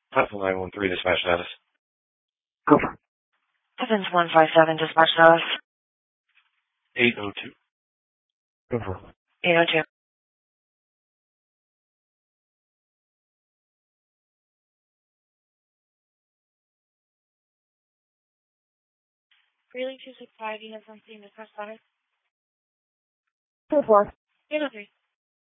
Platform 913, dispatch status. Go for it. Evans 157, dispatch status. 802. Go for it. 802. Freely 265, you have something to press status. Go for it. 803.